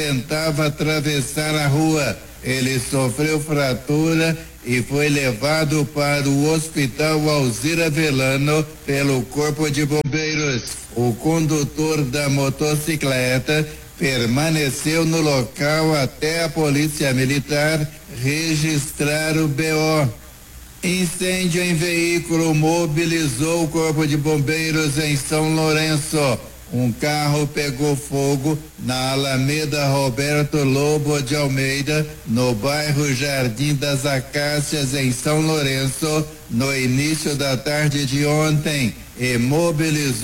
tentava atravessar a rua. Ele sofreu fratura e foi levado para o Hospital Alzira Velano pelo Corpo de Bombeiros. O condutor da motocicleta permaneceu no local até a Polícia Militar registrar o BO. Incêndio em veículo mobilizou o Corpo de Bombeiros em São Lourenço. Um carro pegou fogo na Alameda Roberto Lobo de Almeida, no bairro Jardim das Acácias, em São Lourenço, no início da tarde de ontem, e mobilizou